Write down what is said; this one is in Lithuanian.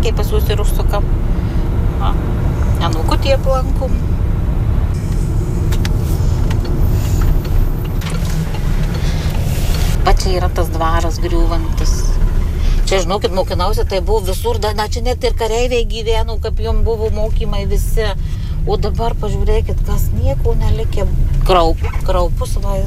sunkiai pas jūs ir užsukam. Anūkutį aplankom. Va čia yra tas dvaras griūvantis. Čia, žinokit, mokinausi, tai buvo visur, čia net ir kareiviai gyveno, kaip jom buvo mokymai visi. O dabar pažiūrėkit, kas nieko nelikė. Kraupus vaizdas.